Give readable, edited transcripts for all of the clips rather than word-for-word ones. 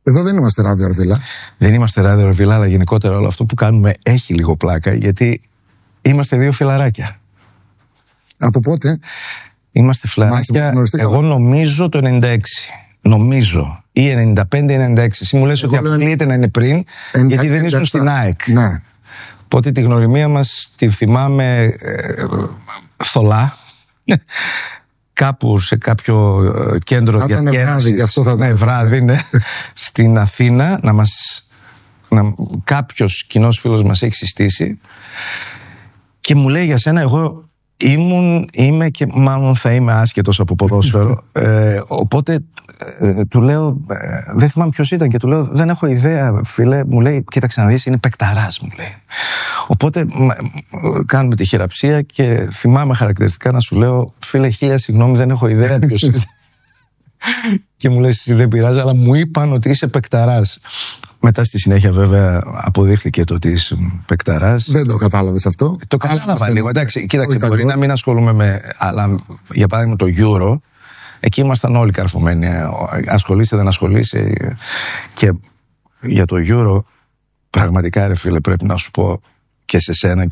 Εδώ δεν είμαστε Ράδιο Αρβίλα. Δεν είμαστε Ράδιο Αρβίλα, αλλά γενικότερα όλο αυτό που κάνουμε έχει λίγο πλάκα, γιατί είμαστε δύο φιλαράκια. Από πότε? Είμαστε φιλαράκια, εγώ νομίζω το 96. Νομίζω. Ή 95-96. Εσύ μου λες ότι αποκλείεται να είναι πριν, γιατί δεν ήσουν στην ΑΕΚ. Ναι. Οπότε τη γνωριμία μας τη θυμάμαι θολά. Κάπου σε κάποιο κέντρο διασκέδασης. Βράδυ, ναι. Στην Αθήνα, κάποιος κοινός φίλος μας έχει συστήσει και μου λέει για σένα, εγώ είμαι και μάλλον θα είμαι άσχετος από ποδόσφαιρο. Οπότε του λέω, δεν θυμάμαι ποιος ήταν, και του λέω, δεν έχω ιδέα, φίλε. Μου λέει, κοίταξε να δεις, είναι παικταράς, μου λέει. Οπότε κάνουμε τη χειραψία και θυμάμαι χαρακτηριστικά να σου λέω, φίλε, 1000 συγγνώμη, δεν έχω ιδέα ποιος είσαι. Και μου λες, δεν πειράζει, αλλά μου είπαν ότι είσαι παικταράς. Μετά στη συνέχεια βέβαια αποδείχθηκε το ότι είσαι παικταράς. Δεν το κατάλαβες αυτό? Το κατάλαβα λίγο. Εντάξει, κοίταξε, μπορεί να μην ασχολούμαι αλλά για παράδειγμα το Euro, εκεί ήμασταν όλοι καρφωμένοι. Ασχολείσαι, δεν ασχολείσαι. Και για το Euro, πραγματικά ρε φίλε, πρέπει να σου πω και σε σένα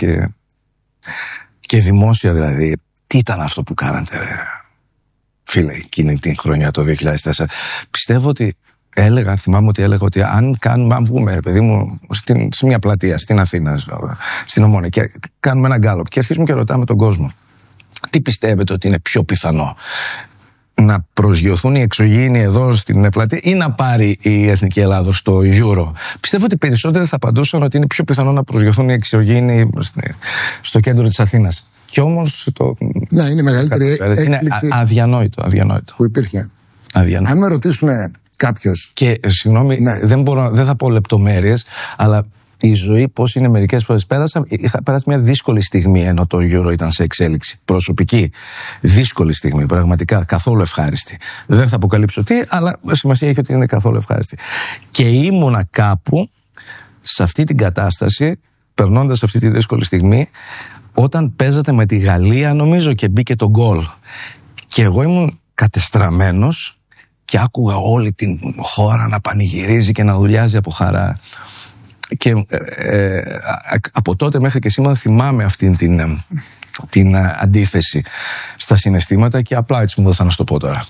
και δημόσια δηλαδή, τι ήταν αυτό που κάνατε, ρε φίλε, εκείνη την χρονιά το 2004. Πιστεύω ότι θυμάμαι ότι έλεγα ότι αν βγούμε, ρε παιδί μου, σε μια πλατεία στην Αθήνα, στην Ομόνια, και κάνουμε ένα γκάλωπ και αρχίζουμε και ρωτάμε τον κόσμο, τι πιστεύετε ότι είναι πιο πιθανό, να προσγειωθούν οι εξωγήινοι εδώ στην πλατεία ή να πάρει η Εθνική Ελλάδος στο Euro? Πιστεύω ότι περισσότεροι θα απαντούσαν ότι είναι πιο πιθανό να προσγειωθούν οι εξωγήινοι στο κέντρο της Αθήνας. Και όμως ναι, είναι μεγαλύτερη έκπληξη. Είναι αδιανόητο. Που υπήρχε. Αδιανόητο. Αν με ρωτήσουν κάποιος. Και συγγνώμη, ναι, δεν θα πω λεπτομέρειες, αλλά η ζωή πώς είναι μερικές φορές. Είχα περάσει μια δύσκολη στιγμή ενώ το Euro ήταν σε εξέλιξη. Προσωπική. Δύσκολη στιγμή, πραγματικά. Καθόλου ευχάριστη. Δεν θα αποκαλύψω τι, αλλά σημασία έχει ότι είναι καθόλου ευχάριστη. Και ήμουνα κάπου σε αυτή την κατάσταση, περνώντας αυτή τη δύσκολη στιγμή, όταν παίζατε με τη Γαλλία, νομίζω, και μπήκε το γκολ. Και εγώ ήμουν κατεστραμμένος και άκουγα όλη την χώρα να πανηγυρίζει και να δουλειάζει από χαρά. Και από τότε μέχρι και σήμερα θυμάμαι αυτήν την αντίθεση στα συναισθήματα, και απλά έτσι μου δώσα να σου το πω τώρα.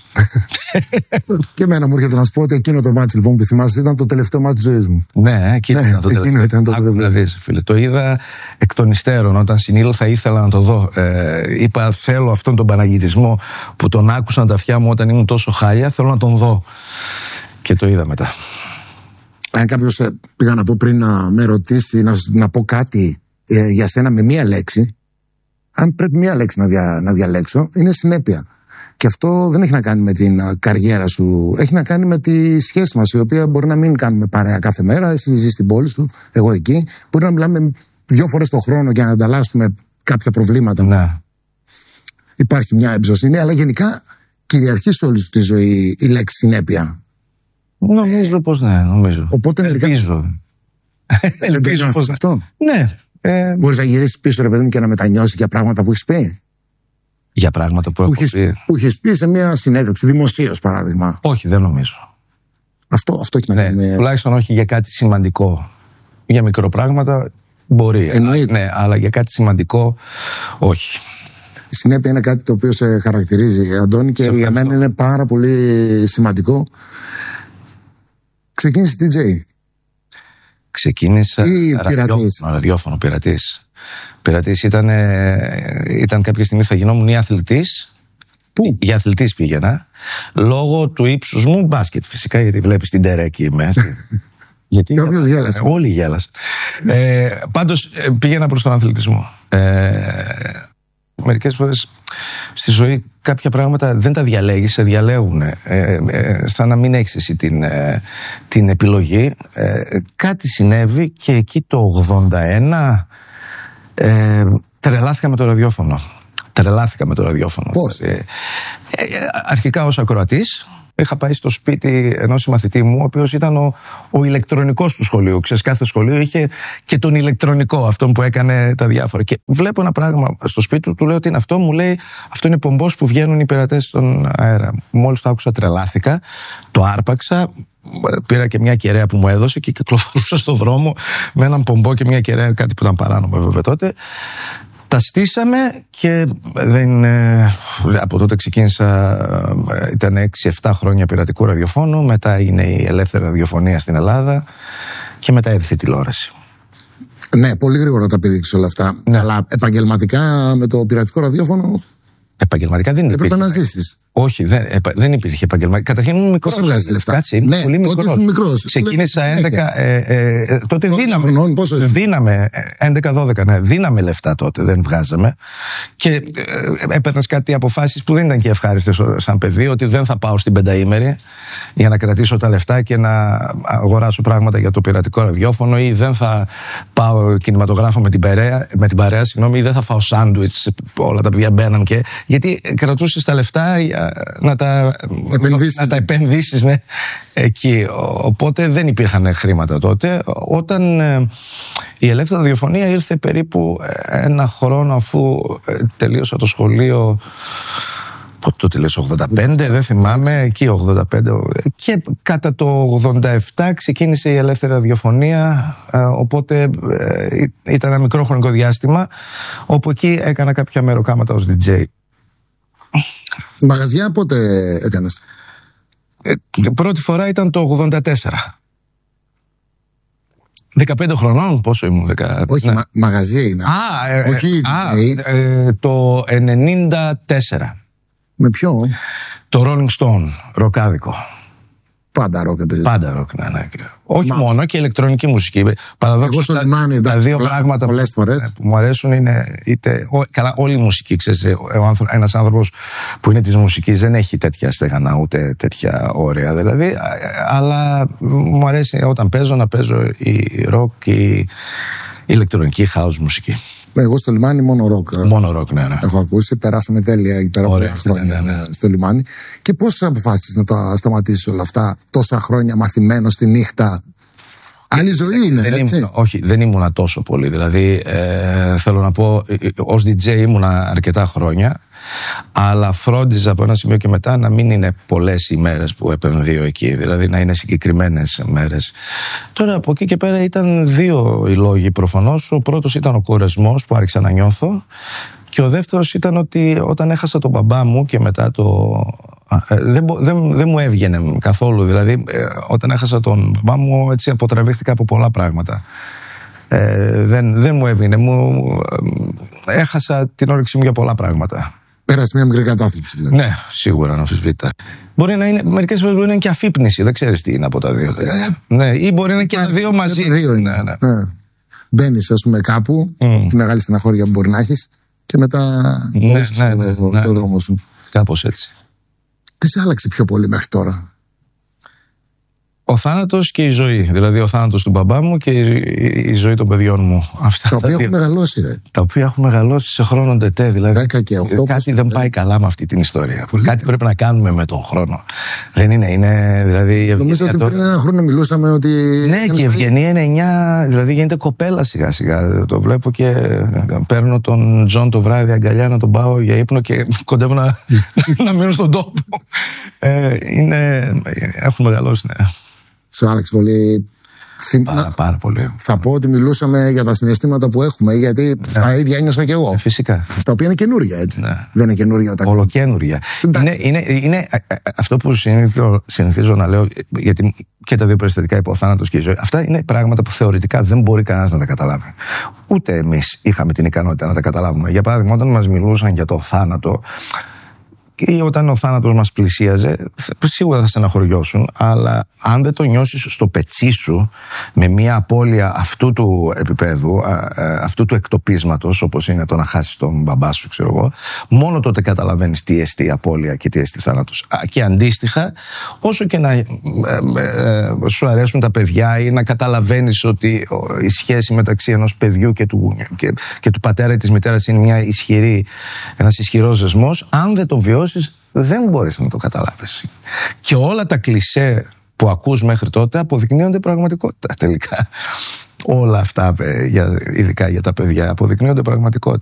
Και εμένα μου έρχεται να σου πω ότι εκείνο το μάτς λοιπόν που θυμάσαι ήταν το τελευταίο μάτς της ζωής μου. Ναι, εκείνο ήταν το τελευταίο. Φίλε, το είδα εκ των υστέρων, όταν συνήλθα ήθελα να το δω. Είπα, θέλω αυτόν τον παναγυρισμό που τον άκουσαν τα αυτιά μου όταν ήμουν τόσο χάλια, θέλω να τον δω. Και το είδα μετά. Αν κάποιος, πήγα να πω πριν να με ρωτήσει, να πω κάτι για σένα με μία λέξη, αν πρέπει μία λέξη να διαλέξω, είναι συνέπεια. Και αυτό δεν έχει να κάνει με την καριέρα σου, έχει να κάνει με τη σχέση μας, η οποία μπορεί να μην κάνουμε παρέα κάθε μέρα. Εσύ ζεις στην πόλη σου, εγώ εκεί. Μπορεί να μιλάμε 2 φορές το χρόνο για να ανταλλάσσουμε κάποια προβλήματα. Ναι. Υπάρχει μια εμπιστοσύνη, αλλά γενικά κυριαρχεί σε όλη σου τη ζωή η λέξη συνέπεια. Νομίζω πως ναι, νομίζω. Οπότε ελπίζω πως αυτό. Ναι. Μπορείς να γυρίσεις πίσω, ρε παιδί μου, και να μετανιώσεις για πράγματα που έχεις πει? Για πράγματα που έχω πει. Που έχεις πει σε μια συνέντευξη, δημοσίως παράδειγμα. Όχι, δεν νομίζω. Αυτό έχει να κάνει. Τουλάχιστον όχι για κάτι σημαντικό. Για μικροπράγματα μπορεί. Εννοείται. Ναι, αλλά για κάτι σημαντικό όχι. Η συνέπεια είναι κάτι το οποίο σε χαρακτηρίζει, Αντώνη, και για μένα είναι πάρα πολύ σημαντικό. Ξεκίνησε DJ. Ξεκίνησα ραδιόφωνο, πειρατής. Πειρατής ήταν κάποια στιγμή θα γινόμουν ή αθλητής. Πού? Για αθλητής πήγαινα. Λόγω του ύψους μου, μπάσκετ φυσικά, γιατί βλέπεις την Τερέκη είμαι. Γιατί γέλασε. Όλοι γέλασαν. Πάντως πήγαινα προς τον αθλητισμό. Μερικές φορές στη ζωή κάποια πράγματα δεν τα διαλέγεις, σε διαλέγουν. Σαν να μην έχεις εσύ την επιλογή. Κάτι συνέβη και εκεί το 81 τρελάθηκα με το ραδιόφωνο. Πώς? Αρχικά ως ακροατής. Είχα πάει στο σπίτι ενός συμμαθητή μου, ο οποίος ήταν ο ηλεκτρονικός του σχολείου. Ξέρεις, κάθε σχολείο είχε και τον ηλεκτρονικό, αυτόν που έκανε τα διάφορα. Και βλέπω ένα πράγμα στο σπίτι του, του λέω τι είναι αυτό, μου λέει αυτό είναι πομπός που βγαίνουν οι πειρατές στον αέρα. Μόλις το άκουσα τρελάθηκα, το άρπαξα, πήρα και μια κεραία που μου έδωσε και κυκλοφορούσα στον δρόμο με έναν πομπό και μια κεραία, κάτι που ήταν παράνομο βέβαια τότε. Τα στήσαμε και από τότε ξεκίνησα, ήταν 6-7 χρόνια πειρατικού ραδιοφώνου, μετά έγινε η ελεύθερη ραδιοφωνία στην Ελλάδα και μετά ήρθε η τηλεόραση. Ναι, πολύ γρήγορα τα πήδηξε όλα αυτά. Ναι. Αλλά επαγγελματικά με το πειρατικό ραδιόφωνο. Επαγγελματικά δεν υπήρχε. Έπρεπε να ζήσεις. Όχι, δεν υπήρχε επαγγελματικά. Καταρχήν ήμουν μικρός. Πώς βγάζει λεφτά? Κάτσε, ήμουν πολύ μικρός. Ξεκίνησα 11. Τότε δίναμε 11-12, ναι. Δίναμε λεφτά τότε, δεν βγάζαμε. Και έπαιρνες κάτι αποφάσεις που δεν ήταν και ευχάριστες σαν παιδί, ότι δεν θα πάω στην πενταήμερη για να κρατήσω τα λεφτά και να αγοράσω πράγματα για το πειρατικό ραδιόφωνο, ή δεν θα πάω κινηματογράφο με την παρέα, ή δεν θα φάω σάντουιτς. Όλα τα παιδιά μπαίναν και. Γιατί κρατούσες τα λεφτά να τα επενδύσεις, ναι, εκεί. Οπότε δεν υπήρχαν χρήματα τότε. Όταν η ελεύθερη ραδιοφωνία ήρθε περίπου ένα χρόνο αφού τελείωσα το σχολείο. Πότε το τελείωσα, 85, δεν θυμάμαι, εκεί 85. Και κατά το 87 ξεκίνησε η ελεύθερη ραδιοφωνία, οπότε ήταν ένα μικρό χρονικό διάστημα όπου εκεί έκανα κάποια μεροκάματα ως DJ. Μαγαζιά πότε έκανες? Πρώτη φορά ήταν το 84. 15 χρονών, πόσο ήμουν? Όχι, ναι. Μαγαζί είναι. Όχι το 94. Με ποιο? Το Rolling Stone, ροκάδικο. Πάντα ροκ έπαιζε. Πάντα ροκ, ναι. Όχι μόνο, και ηλεκτρονική μουσική. Εγώ στο λιμάνι, τα δύο πράγματα που μου αρέσουν είναι. Καλά, όλη η μουσική. Ξέρεις, ένας άνθρωπος που είναι της μουσικής δεν έχει τέτοια στεγανά ούτε τέτοια όρια. Δηλαδή, αλλά μου αρέσει όταν παίζω να παίζω η ροκ, η ηλεκτρονική house μουσική. Εγώ στο λιμάνι μόνο ροκ. Μόνο ροκ, ναι. Έχω ακούσει, περάσαμε τέλεια εκεί πέρα από χρόνια στο λιμάνι. Και πώς αποφάσισες να τα σταματήσεις όλα αυτά τόσα χρόνια μαθημένος στη νύχτα? Άλλη ζωή είναι, έτσι. Όχι, δεν ήμουνα τόσο πολύ. Δηλαδή, θέλω να πω, ως DJ ήμουνα αρκετά χρόνια, αλλά φρόντιζα από ένα σημείο και μετά να μην είναι πολλές οι μέρες που επενδύω εκεί. Δηλαδή, να είναι συγκεκριμένες μέρες. Τώρα, από εκεί και πέρα ήταν δύο οι λόγοι προφανώς. Ο πρώτος ήταν ο κορεσμός που άρχισα να νιώθω. Και ο δεύτερος ήταν ότι όταν έχασα τον μπαμπά μου και μετά δεν μου έβγαινε καθόλου. Δηλαδή, όταν έχασα τον μπαμπά μου, έτσι αποτραβήχθηκα από πολλά πράγματα. Δεν μου έβγαινε. Έχασα την όρεξή μου για πολλά πράγματα. Πέρασε μια μικρή κατάθλιψη, δηλαδή. Ναι, σίγουρα, αναμφισβήτητα. Μπορεί να είναι, μερικές φορές μπορεί να είναι και αφύπνιση, δεν ξέρεις τι είναι από τα δύο. Ναι, ή μπορεί να είναι και τα δύο μαζί. Τα δύο είναι. Ναι. Μπαίνεις, ας πούμε, κάπου, τη μεγάλη στεναχώρια που μπορεί να έχεις, και μετά το δρόμο σου. Κάπως έτσι. Τι σε άλλαξε πιο πολύ μέχρι τώρα? Ο θάνατος και η ζωή. Δηλαδή ο θάνατος του μπαμπά μου και η ζωή των παιδιών μου. Τα οποία έχουν μεγαλώσει, ρε. Τα οποία έχουν μεγαλώσει σε χρόνο τετέ. Δηλαδή 10 και 8. Κάτι δεν πάει καλά με αυτή την ιστορία. Κάτι πρέπει να κάνουμε με τον χρόνο. Δεν είναι δηλαδή. Νομίζω ότι πριν ένα χρόνο μιλούσαμε ότι. Ναι, και η ευγενία είναι 9, δηλαδή γίνεται κοπέλα σιγά σιγά. Το βλέπω και παίρνω τον Τζον το βράδυ αγκαλιά να τον πάω για ύπνο και κοντεύω να μείνω στον τόπο. Έχουν μεγαλώσει, ναι. Σε άλλαξε πολύ. Πάρα πολύ. Θα πω ότι μιλούσαμε για τα συναισθήματα που έχουμε, γιατί τα ίδια ένιωσα και εγώ. Φυσικά. Τα οποία είναι καινούρια, έτσι. Ναι. Δεν είναι καινούρια όταν. Ολοκαινούρια. Είναι αυτό που συνηθίζω να λέω, γιατί και τα δύο περιστατικά, είπε ο θάνατος και η ζωή. Αυτά είναι πράγματα που θεωρητικά δεν μπορεί κανένας να τα καταλάβει. Ούτε εμείς είχαμε την ικανότητα να τα καταλάβουμε. Για παράδειγμα, όταν μας μιλούσαν για το θάνατο, ή όταν ο θάνατος μας πλησίαζε, σίγουρα θα στεναχωριώσουν, αλλά αν δεν το νιώσεις στο πετσί σου με μια απώλεια αυτού του επίπεδου, αυτού του εκτοπίσματος, όπως είναι το να χάσεις τον μπαμπά σου, ξέρω εγώ, μόνο τότε καταλαβαίνεις τι εστί απώλεια και τι εστί θάνατος. Και αντίστοιχα, όσο και να σου αρέσουν τα παιδιά ή να καταλαβαίνεις ότι η σχέση μεταξύ ενός παιδιού και του πατέρα ή της μητέρας είναι ένας ισχυρός δεσμός, αν δεν το βιώσεις, δεν μπορείς να το καταλάβεις. Και όλα τα κλισέ που ακούς μέχρι τότε αποδεικνύονται πραγματικότητα τελικά. Όλα αυτά, ειδικά για τα παιδιά, αποδεικνύονται πραγματικότητα.